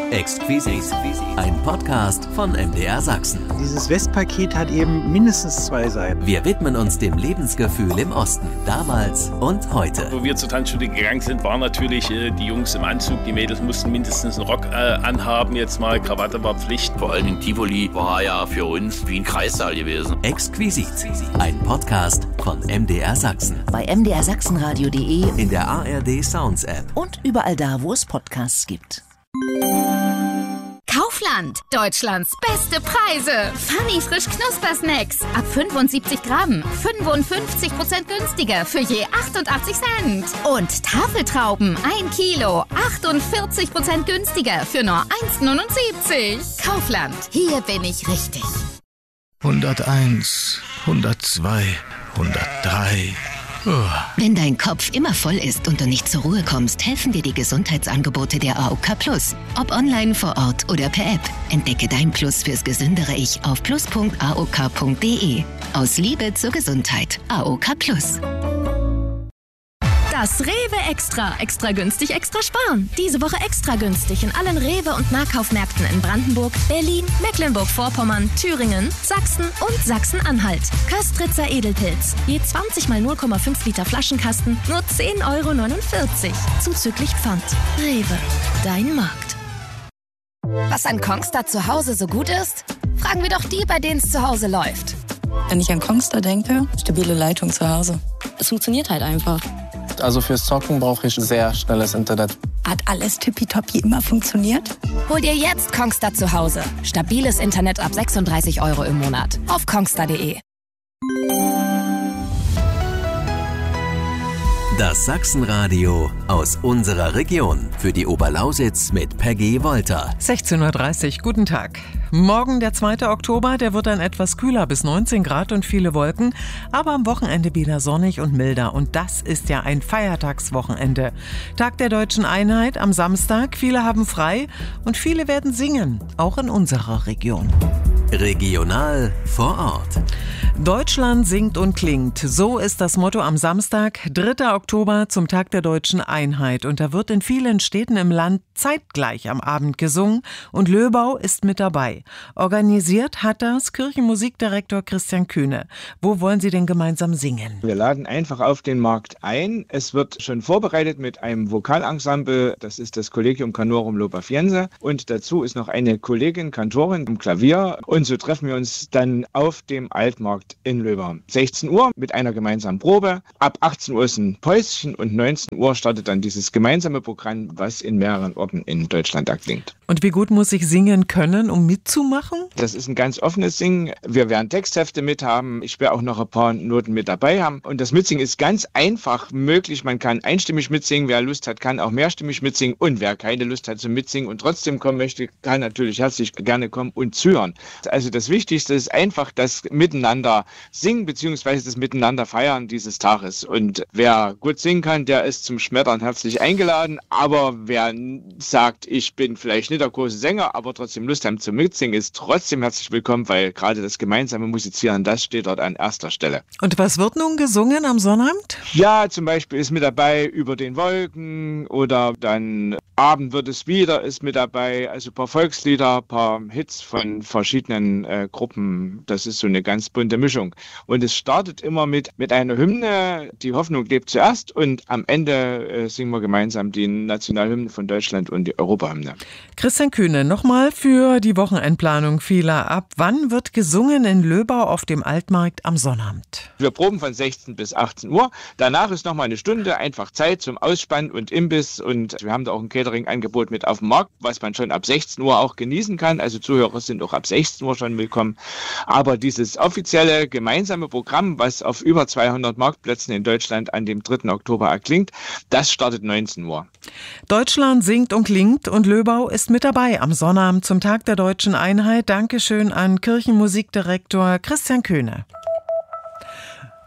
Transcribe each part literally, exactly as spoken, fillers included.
Exquisit, ein Podcast von M D R Sachsen. Dieses Westpaket hat eben mindestens zwei Seiten. Wir widmen uns dem Lebensgefühl im Osten, damals und heute. Wo wir zur Tanzschule gegangen sind, waren natürlich äh, die Jungs im Anzug, die Mädels mussten mindestens einen Rock äh, anhaben, jetzt mal Krawatte war Pflicht. Vor allem in Tivoli war ja für uns wie ein Kreissaal gewesen. Exquisit, ein Podcast von M D R Sachsen. Bei m d r sachsenradio punkt de, in der A R D Sounds App und überall da, wo es Podcasts gibt. Kaufland, Deutschlands beste Preise. Funny frisch Knuspersnacks ab fünfundsiebzig Gramm, fünfundfünfzig Prozent günstiger für je achtundachtzig Cent. Und Tafeltrauben ein Kilo, achtundvierzig Prozent günstiger für nur eins neunundsiebzig. Kaufland, hier bin ich richtig. hunderteins, hundertzwei, hundertdrei. Wenn dein Kopf immer voll ist und du nicht zur Ruhe kommst, helfen dir die Gesundheitsangebote der A O K Plus. Ob online, vor Ort oder per App. Entdecke dein Plus fürs gesündere Ich auf plus punkt a o k punkt de. Aus Liebe zur Gesundheit. A O K Plus. Das Rewe Extra. Extra günstig, extra sparen. Diese Woche extra günstig in allen Rewe- und Nahkaufmärkten in Brandenburg, Berlin, Mecklenburg-Vorpommern, Thüringen, Sachsen und Sachsen-Anhalt. Köstritzer Edelpilz. Je zwanzig mal null Komma fünf Liter Flaschenkasten, nur zehn Euro neunundvierzig. Zuzüglich Pfand. Rewe. Dein Markt. Was an Kongstar zu Hause so gut ist? Fragen wir doch die, bei denen es zu Hause läuft. Wenn ich an Kongstar denke, stabile Leitung zu Hause. Es funktioniert halt einfach. Also fürs Zocken brauche ich sehr schnelles Internet. Hat alles tippitoppi immer funktioniert? Hol dir jetzt Kongstar zu Hause. Stabiles Internet ab sechsunddreißig Euro im Monat. Auf kongstar punkt de. Das Sachsenradio aus unserer Region. Für die Oberlausitz mit Peggy Wolter. sechzehn Uhr dreißig, guten Tag. Morgen, der zweite Oktober, der wird dann etwas kühler, bis neunzehn Grad und viele Wolken. Aber am Wochenende wieder sonnig und milder. Und das ist ja ein Feiertagswochenende. Tag der Deutschen Einheit am Samstag. Viele haben frei und viele werden singen. Auch in unserer Region. Regional vor Ort. Deutschland singt und klingt. So ist das Motto am Samstag, dritter Oktober, zum Tag der Deutschen Einheit. Und da wird in vielen Städten im Land zeitgleich am Abend gesungen. Und Löbau ist mit dabei. Organisiert hat das Kirchenmusikdirektor Christian Kühne. Wo wollen Sie denn gemeinsam singen? Wir laden einfach auf den Markt ein. Es wird schon vorbereitet mit einem Vokalensemble. Das ist das Collegium Canorum Lobafiense. Und dazu ist noch eine Kollegin, Kantorin im Klavier. Und so treffen wir uns dann auf dem Altmarkt in Löbau. sechzehn Uhr mit einer gemeinsamen Probe. Ab achtzehn Uhr ist ein Päuschen und neunzehn Uhr startet dann dieses gemeinsame Programm, was in mehreren Orten in Deutschland erklingt. Und wie gut muss ich singen können, um mitzumachen? Das ist ein ganz offenes Singen. Wir werden Texthefte mit haben. Ich werde auch noch ein paar Noten mit dabei haben. Und das Mitsingen ist ganz einfach möglich. Man kann einstimmig mitsingen. Wer Lust hat, kann auch mehrstimmig mitsingen. Und wer keine Lust hat zum Mitsingen und trotzdem kommen möchte, kann natürlich herzlich gerne kommen und zuhören. Also das Wichtigste ist einfach das Miteinander singen bzw. das Miteinander feiern dieses Tages. Und wer gut singen kann, der ist zum Schmettern herzlich eingeladen. Aber wer sagt, ich bin vielleicht nicht der große Sänger, aber trotzdem Lust haben zum Mitsingen, ist trotzdem herzlich willkommen, weil gerade das gemeinsame Musizieren, das steht dort an erster Stelle. Und was wird nun gesungen am Sonnabend? Ja, zum Beispiel ist mit dabei Über den Wolken oder dann Abend wird es wieder ist mit dabei, also ein paar Volkslieder, ein paar Hits von verschiedenen äh, Gruppen. Das ist so eine ganz bunte Mischung. Und es startet immer mit, mit einer Hymne, die Hoffnung lebt zuerst, und am Ende äh, singen wir gemeinsam die Nationalhymne von Deutschland und die Europahymne. Christian Kühne, nochmal für die Wochenendplanung vieler. Ab wann wird gesungen in Löbau auf dem Altmarkt am Sonnabend? Wir proben von sechzehn bis achtzehn Uhr. Danach ist nochmal eine Stunde einfach Zeit zum Ausspannen und Imbiss. Und wir haben da auch ein Catering-Angebot mit auf dem Markt, was man schon ab sechzehn Uhr auch genießen kann. Also Zuhörer sind auch ab sechzehn Uhr schon willkommen. Aber dieses offizielle gemeinsame Programm, was auf über zweihundert Marktplätzen in Deutschland an dem dritten Oktober erklingt, das startet neunzehn Uhr. Deutschland singt und klingt und Löbau ist mit dabei am Sonnabend zum Tag der Deutschen Einheit. Dankeschön an Kirchenmusikdirektor Christian Kühne.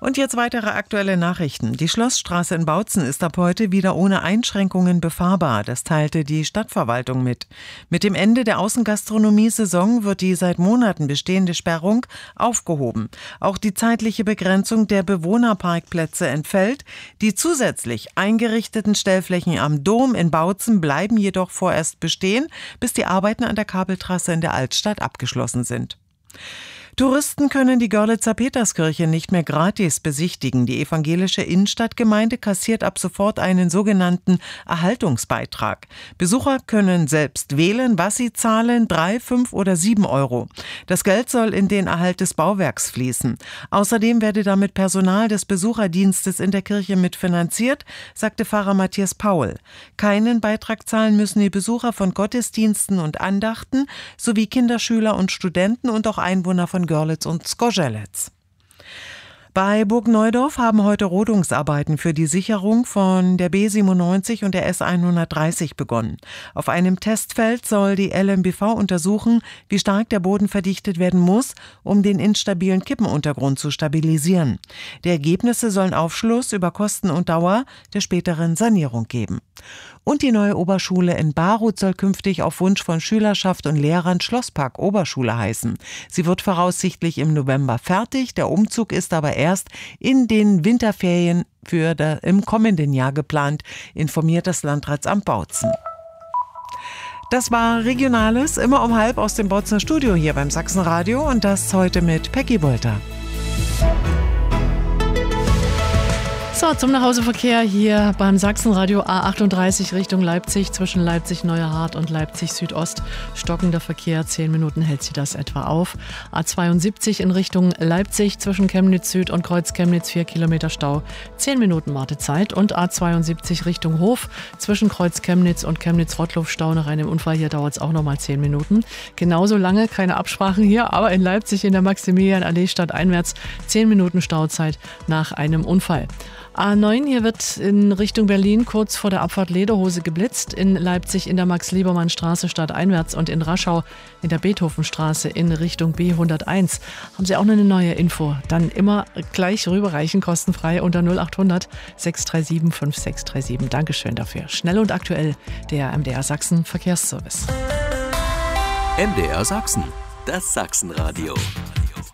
Und jetzt weitere aktuelle Nachrichten. Die Schlossstraße in Bautzen ist ab heute wieder ohne Einschränkungen befahrbar. Das teilte die Stadtverwaltung mit. Mit dem Ende der Außengastronomie-Saison wird die seit Monaten bestehende Sperrung aufgehoben. Auch die zeitliche Begrenzung der Bewohnerparkplätze entfällt. Die zusätzlich eingerichteten Stellflächen am Dom in Bautzen bleiben jedoch vorerst bestehen, bis die Arbeiten an der Kabeltrasse in der Altstadt abgeschlossen sind. Touristen können die Görlitzer Peterskirche nicht mehr gratis besichtigen. Die evangelische Innenstadtgemeinde kassiert ab sofort einen sogenannten Erhaltungsbeitrag. Besucher können selbst wählen, was sie zahlen, drei, fünf oder sieben Euro. Das Geld soll in den Erhalt des Bauwerks fließen. Außerdem werde damit Personal des Besucherdienstes in der Kirche mitfinanziert, sagte Pfarrer Matthias Paul. Keinen Beitrag zahlen müssen die Besucher von Gottesdiensten und Andachten sowie Kinder, Schüler und Studenten und auch Einwohner von Görlitz und Zgorzelec. Bei Burgneudorf haben heute Rodungsarbeiten für die Sicherung von der B siebenundneunzig und der S hundertdreißig begonnen. Auf einem Testfeld soll die L M B V untersuchen, wie stark der Boden verdichtet werden muss, um den instabilen Kippenuntergrund zu stabilisieren. Die Ergebnisse sollen Aufschluss über Kosten und Dauer der späteren Sanierung geben. Und die neue Oberschule in Baruth soll künftig auf Wunsch von Schülerschaft und Lehrern Schlosspark Oberschule heißen. Sie wird voraussichtlich im November fertig. Der Umzug ist aber erst in den Winterferien für der, im kommenden Jahr geplant, informiert das Landratsamt Bautzen. Das war Regionales, immer um halb aus dem Bautzener Studio hier beim Sachsenradio und das heute mit Peggy Bolter. So, zum Nachhauseverkehr hier beim Sachsenradio A achtunddreißig Richtung Leipzig, zwischen Leipzig-Neuerhardt und Leipzig-Südost. Stockender Verkehr, zehn Minuten hält sie das etwa auf. A zweiundsiebzig in Richtung Leipzig, zwischen Chemnitz-Süd und Kreuz-Chemnitz, vier Kilometer Stau, zehn Minuten Wartezeit. Und A zweiundsiebzig Richtung Hof, zwischen Kreuz-Chemnitz und Chemnitz-Rottloff, Stau nach einem Unfall. Hier dauert es auch nochmal zehn Minuten. Genauso lange, keine Absprachen hier, aber in Leipzig in der Maximilian-Allee stadteinwärts, zehn Minuten Stauzeit nach einem Unfall. A neun, hier wird in Richtung Berlin kurz vor der Abfahrt Lederhose geblitzt. In Leipzig in der Max-Liebermann-Straße stadteinwärts und in Raschau in der Beethovenstraße in Richtung B hunderteins. Haben Sie auch noch eine neue Info? Dann immer gleich rüberreichen, kostenfrei unter null achthundert sechs drei sieben fünf sechs drei sieben. Dankeschön dafür. Schnell und aktuell der M D R Sachsen Verkehrsservice. M D R Sachsen, das Sachsenradio.